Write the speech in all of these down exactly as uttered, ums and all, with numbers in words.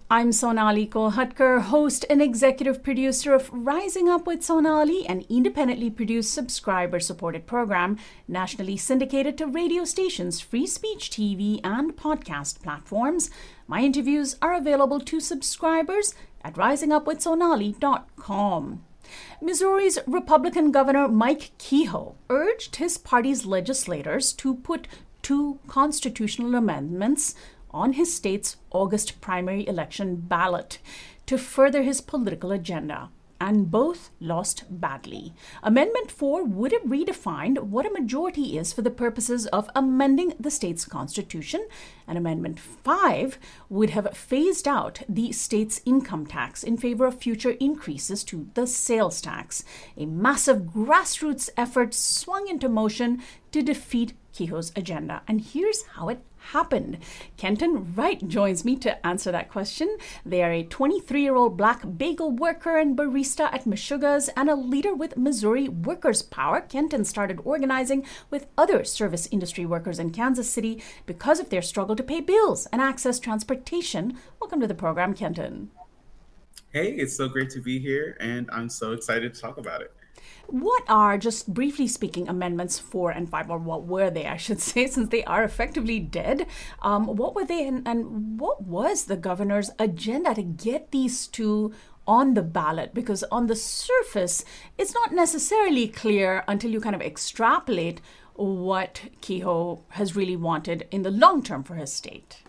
I'm Sonali Kolhatkar, host and executive producer of Rising Up with Sonali, an independently produced subscriber-supported program nationally syndicated to radio stations, free speech T V, and podcast platforms. My interviews are available to subscribers at rising up with sonali dot com. Missouri's Republican Governor Mike Kehoe urged his party's legislators to put two constitutional amendments on his state's August primary election ballot to further his political agenda, and both lost badly. Amendment four would have redefined what a majority is for the purposes of amending the state's constitution, and Amendment five would have phased out the state's income tax in favor of future increases to the sales tax. A massive grassroots effort swung into motion to defeat Kehoe's agenda, and here's how it happened. Kenton Wright joins me to answer that question. They are a twenty-three-year-old black bagel worker and barista at Meshuggah's and a leader with Missouri Workers Power. Kenton started organizing with other service industry workers in Kansas City because of their struggle to pay bills and access transportation. Welcome to the program, Kenton. Hey, it's so great to be here, and I'm so excited to talk about it. What are, just briefly speaking, Amendments four and five, or what were they, I should say, since they are effectively dead? Um, what were they, and, and what was the governor's agenda to get these two on the ballot? Because on the surface, it's not necessarily clear until you kind of extrapolate what Kehoe has really wanted in the long term for his state.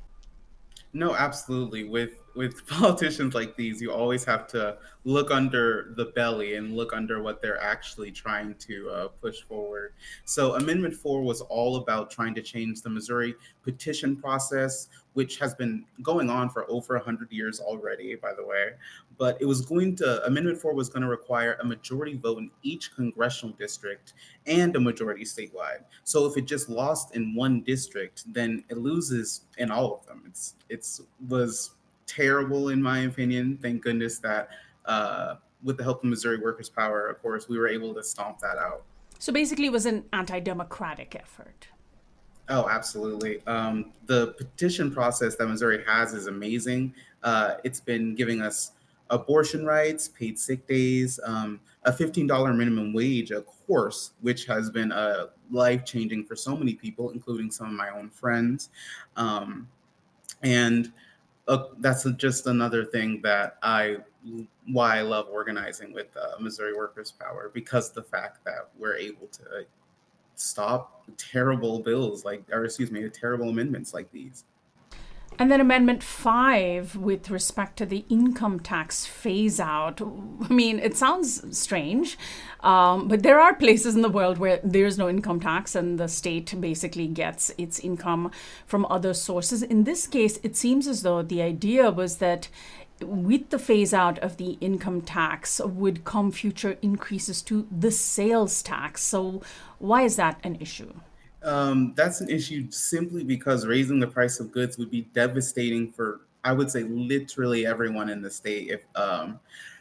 No, absolutely. With with politicians like these, you always have to look under the belly and look under what they're actually trying to uh, push forward. So Amendment four was all about trying to change the Missouri petition process, which has been going on for over one hundred years already, by the way. But it was going to, Amendment four was going to require a majority vote in each congressional district and a majority statewide. So if it just lost in one district, then it loses in all of them. It's it's was terrible, in my opinion. Thank goodness that uh, with the help of Missouri Workers Power, of course, we were able to stomp that out. So basically it was an anti-democratic effort. Oh, absolutely. Um, the petition process that Missouri has is amazing. Uh, it's been giving us abortion rights, paid sick days, um, a fifteen dollars minimum wage, of course, which has been uh, life-changing for so many people, including some of my own friends. Um, and Uh, that's just another thing that I, why I love organizing with uh, Missouri Workers Power, because the fact that we're able to stop terrible bills like, or excuse me, terrible amendments like these. And then Amendment five, with respect to the income tax phase out. I mean, it sounds strange, um, but there are places in the world where there's no income tax and the state basically gets its income from other sources. In this case, it seems as though the idea was that with the phase out of the income tax would come future increases to the sales tax. So why is that an issue? Um, that's an issue simply because raising the price of goods would be devastating for, I would say, literally everyone in the state. If um,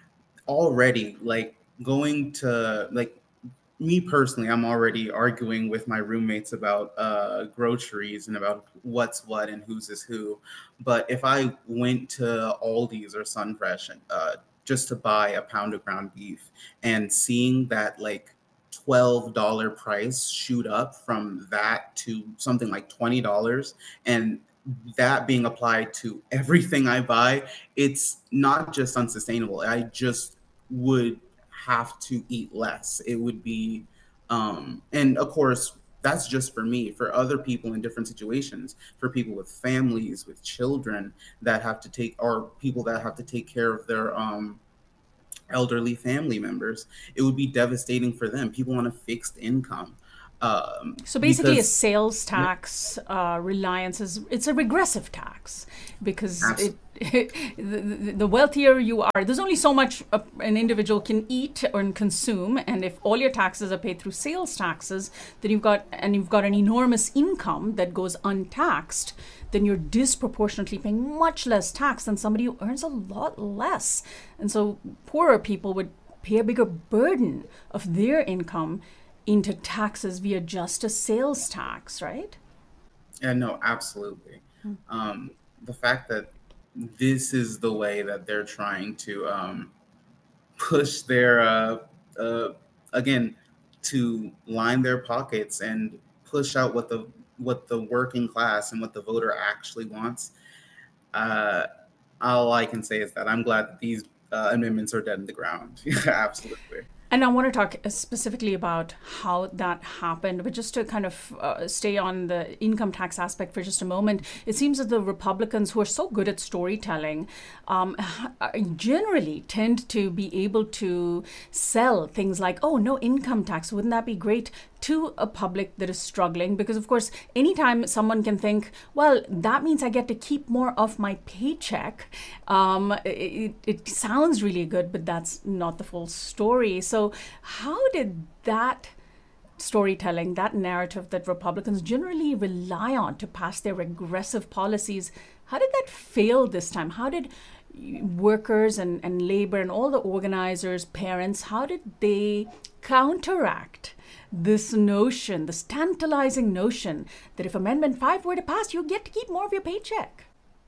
already, like going to, like me personally, I'm already arguing with my roommates about uh, groceries and about what's what and whose is who. But if I went to Aldi's or Sunfresh uh, just to buy a pound of ground beef and seeing that like twelve dollars price shoot up from that to something like twenty dollars, and that being applied to everything I buy, it's not just unsustainable. I just would have to eat less. It would be, um, and of course, that's just for me. For other people in different situations, for people with families, with children that have to take, or people that have to take care of their um, elderly family members, it would be devastating for them. People on a fixed income. Um, so basically because, a sales tax uh, reliance is, it's a regressive tax because it, it, the, the wealthier you are, there's only so much a, an individual can eat or consume, and if all your taxes are paid through sales taxes, then you've got, and you've got an enormous income that goes untaxed, then you're disproportionately paying much less tax than somebody who earns a lot less. And so poorer people would pay a bigger burden of their income into taxes via just a sales tax, right? Yeah, no, absolutely. Um, the fact that this is the way that they're trying to um, push their uh, uh, again to line their pockets and push out what the what the working class and what the voter actually wants. Uh, all I can say is that I'm glad that these uh, amendments are dead in the ground. Absolutely. And I want to talk specifically about how that happened, but just to kind of uh, stay on the income tax aspect for just a moment, it seems that the Republicans, who are so good at storytelling, um, generally tend to be able to sell things like, oh, no income tax, wouldn't that be great, to a public that is struggling. Because, of course, anytime someone can think, well, that means I get to keep more of my paycheck, um, it, it sounds really good, but that's not the full story. So how did that storytelling, that narrative that Republicans generally rely on to pass their regressive policies, how did that fail this time? How did workers and, and labor and all the organizers, parents, how did they counteract this notion, this tantalizing notion that if Amendment five were to pass, you get to keep more of your paycheck?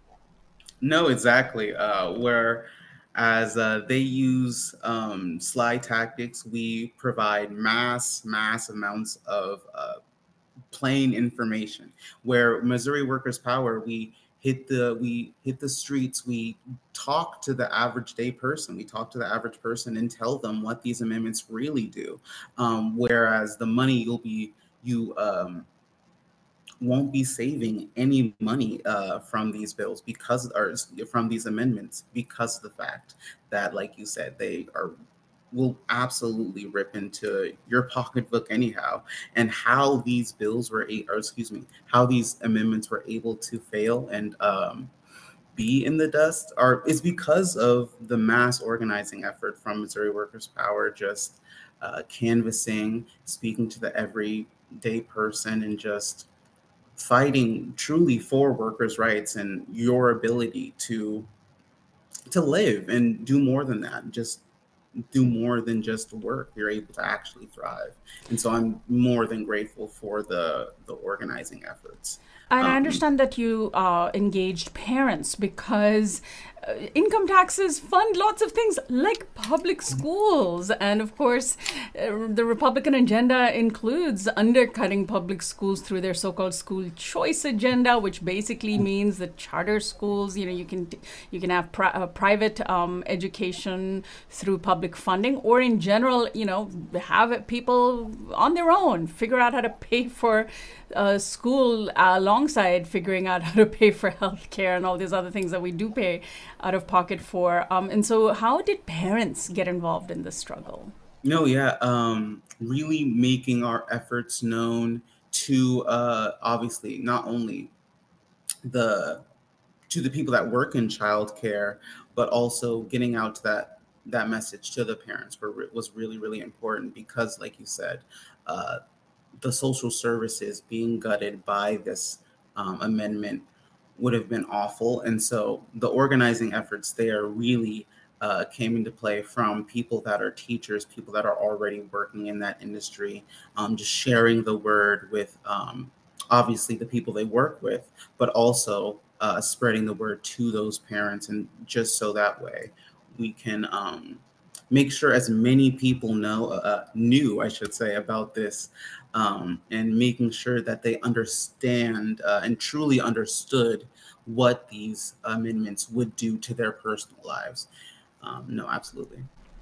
No, exactly. Uh, where as uh, they use um, sly tactics, we provide mass, mass amounts of uh, plain information. Where Missouri Workers Power, we hit the we hit the streets, we talk to the average day person, we talk to the average person and tell them what these amendments really do. Um, whereas the money you'll be you um, won't be saving any money uh, from these bills because, or from these amendments, because of the fact that, like you said, they are will absolutely rip into your pocketbook anyhow. And how these bills were, a- or excuse me, how these amendments were able to fail and um, be in the dust are is because of the mass organizing effort from Missouri Workers Power, just uh, canvassing, speaking to the everyday person, and just fighting truly for workers' rights and your ability to to live and do more than that. Just do more than just work. You're able to actually thrive. And so I'm more than grateful for the the organizing efforts. And I Um, understand that you uh, engaged parents because uh, income taxes fund lots of things like public schools. And of course, uh, the Republican agenda includes undercutting public schools through their so-called school choice agenda, which basically means that charter schools, you know, you can you can have pri- uh, private um, education through public funding, or in general, you know, have people on their own figure out how to pay for uh, school alongside figuring out how to pay for healthcare and all these other things that we do pay out of pocket for. Um, and so, how did parents get involved in this struggle? no, yeah, um, really making our efforts known to uh, obviously not only the to the people that work in childcare, but also getting out to that that message to the parents were, was really really important because, like you said, uh, the social services being gutted by this um, amendment would have been awful. And so the organizing efforts there really uh, came into play from people that are teachers, people that are already working in that industry, um, just sharing the word with um, obviously the people they work with, but also uh, spreading the word to those parents. And just so that way we can um, make sure as many people know, uh, knew, I should say, about this, um, and making sure that they understand uh, and truly understood what these amendments would do to their personal lives. Um, no, absolutely.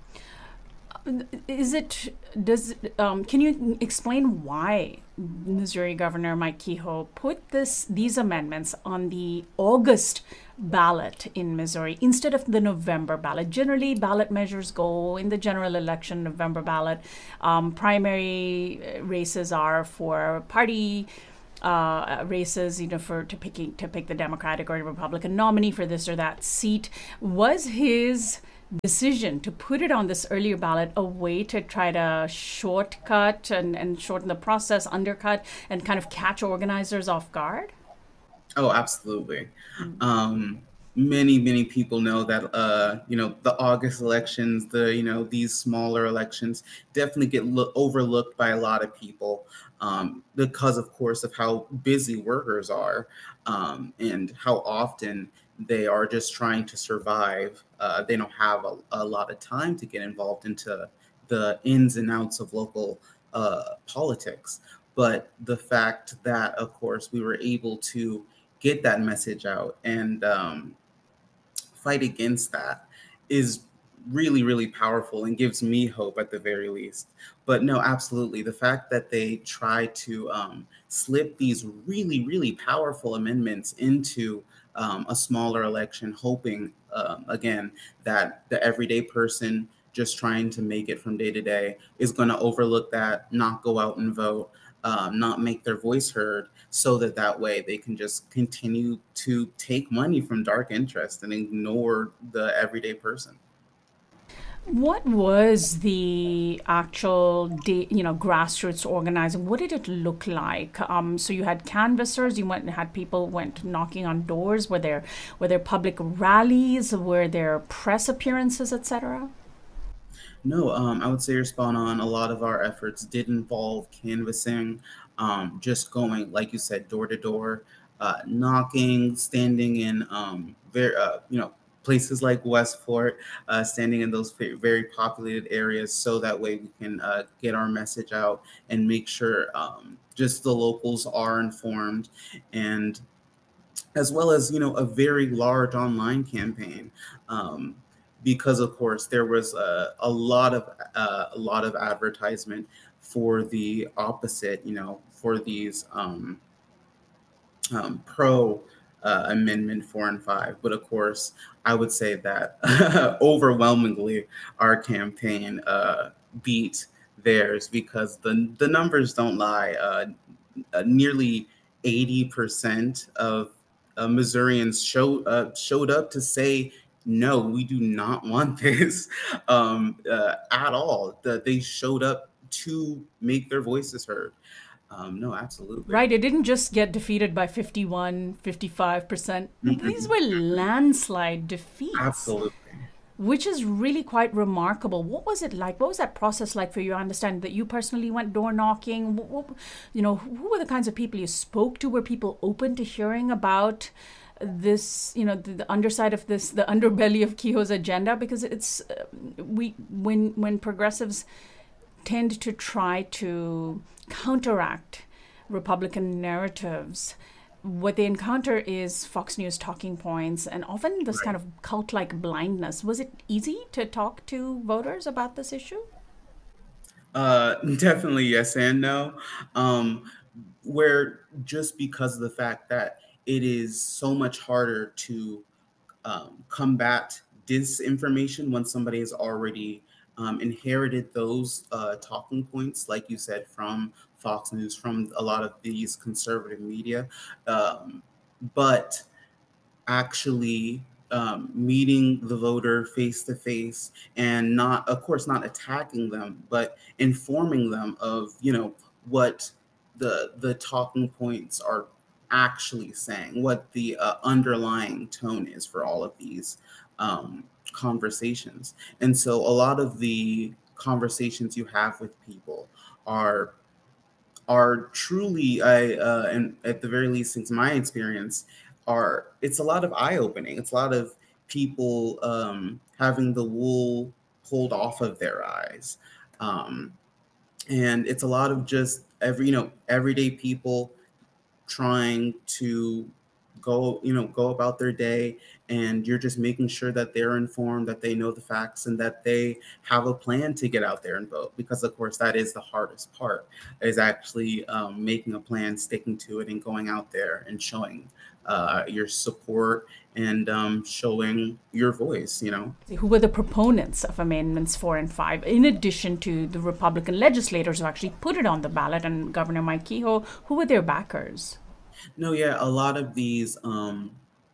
Is it, does, um, can you explain why Missouri Governor Mike Kehoe put this, these amendments on the August ballot in Missouri instead of the November ballot? Generally, ballot measures go in the general election, November ballot. Um, primary races are for party uh, races, you know, for to picking to pick the Democratic or Republican nominee for this or that seat. Was his decision to put it on this earlier ballot a way to try to shortcut and, and shorten the process, undercut, and kind of catch organizers off guard? Oh, absolutely. Um, many, many people know that, uh, you know, the August elections, the, you know, these smaller elections definitely get lo- overlooked by a lot of people um, because, of course, of how busy workers are um, and how often they are just trying to survive. Uh, they don't have a, a lot of time to get involved into the ins and outs of local uh, politics. But the fact that, of course, we were able to get that message out and um, fight against that is really, really powerful and gives me hope at the very least. But no, absolutely. The fact that they try to um, slip these really, really powerful amendments into um, a smaller election, hoping, um, again, that the everyday person just trying to make it from day to day is going to overlook that, not go out and vote, um, not make their voice heard, so that that way they can just continue to take money from dark interest and ignore the everyday person. What was the actual, da- you know, grassroots organizing? What did it look like? Um, so you had canvassers. You went and had people went knocking on doors. Were there were there public rallies? Were there press appearances, et cetera? No, um, I would say you're spot on. A lot of our efforts did involve canvassing, um, just going, like you said, door to door, uh, knocking, standing in um, very, uh, you know, places like Westport, uh, standing in those ve- very populated areas, so that way we can uh, get our message out and make sure um, just the locals are informed, and as well as, you know, a very large online campaign, um, because of course there was a, a lot of uh, a lot of advertisement for the opposite, you know, for these um, um, pro uh, amendment four and five. But of course, I would say that overwhelmingly our campaign uh, beat theirs, because the the numbers don't lie. Uh, uh, nearly eighty percent of uh, Missourians show, uh, showed up to say, no, we do not want this um, uh, at all. The, they showed up to make their voices heard. Um, no, absolutely. Right, it didn't just get defeated by fifty-one, fifty-five percent. These Mhm. were landslide defeats, Absolutely. which is really quite remarkable. What was it like? What was that process like for you? I understand that you personally went door knocking. What, what, you know, who were the kinds of people you spoke to? Were people open to hearing about this, you know, the, the underside of this, the underbelly of Kehoe's agenda? Because it's uh, we when when progressives tend to try to counteract Republican narratives, what they encounter is Fox News talking points and often this kind Right. of cult like blindness. Was it easy to talk to voters about this issue? Uh, definitely yes and no. Um, where just because of the fact that it is so much harder to um, combat disinformation when somebody has already um, inherited those uh, talking points, like you said, from Fox News, from a lot of these conservative media. Um, but actually um, meeting the voter face to face, and not, of course, not attacking them, but informing them of, you know, what the the talking points are actually saying, what the uh, underlying tone is for all of these um, conversations. And so a lot of the conversations you have with people are are truly, I uh, and at the very least, since my experience, are it's a lot of eye opening. It's a lot of people um, having the wool pulled off of their eyes, um, and it's a lot of just every you know everyday people trying to go you know go about their day, and you're just making sure that they're informed, that they know the facts, and that they have a plan to get out there and vote, because of course that is the hardest part, is actually um, making a plan, sticking to it, and going out there and showing uh, your support, and um, showing your voice you know Who were the proponents of Amendments four and five, in addition to the Republican legislators who actually put it on the ballot and Governor Mike Kehoe? Who were their backers? no, yeah, a lot of these um,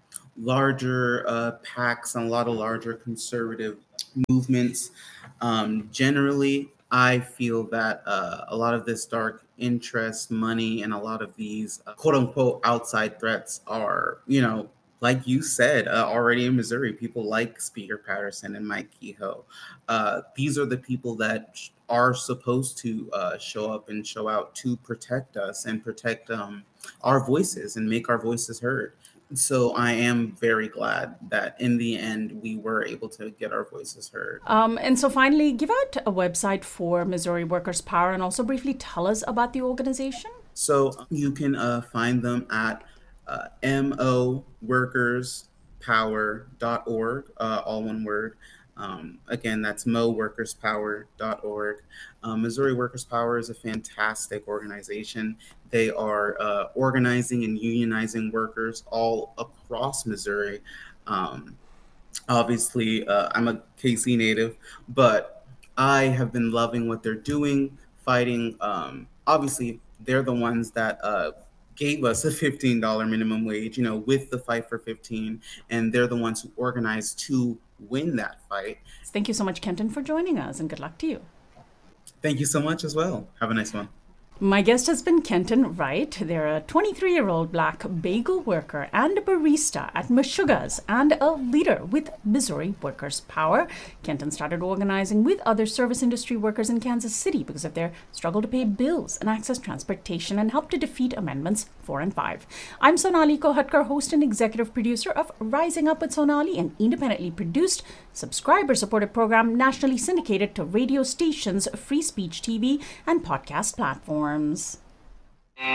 larger uh, packs and a lot of larger conservative movements. Um, generally, I feel that uh, a lot of this dark interest, money, and a lot of these uh, quote unquote outside threats are, you know, like you said, uh, already in Missouri, people like Speaker Patterson and Mike Kehoe. Uh, these are the people that sh- are supposed to uh, show up and show out to protect us and protect um, our voices and make our voices heard. So I am very glad that in the end we were able to get our voices heard. Um, and so finally, give out a website for Missouri Workers' Power and also briefly tell us about the organization. So you can uh, find them at uh, mo workers power dot org, uh, all one word. Um, again, that's mo workers power dot org. Um, Missouri Workers' Power is a fantastic organization. They are uh, organizing and unionizing workers all across Missouri. Um, obviously, uh, I'm a K C native, but I have been loving what they're doing, fighting. Um, obviously, they're the ones that uh, gave us a fifteen dollars minimum wage, you know, with the fight for fifteen, and they're the ones who organized to win that fight. Thank you so much, Kenton, for joining us, and good luck to you. Thank you so much as well. Have a nice one. My guest has been Kenton Wright. They're a twenty-three-year-old Black bagel worker and a barista at Meshuggah's and a leader with Missouri Workers' Power. Kenton started organizing with other service industry workers in Kansas City because of their struggle to pay bills and access transportation, and helped to defeat Amendments four and five. I'm Sonali Kohatkar, host and executive producer of Rising Up with Sonali, an independently produced, subscriber-supported program nationally syndicated to radio stations, free speech T V, and podcast platforms.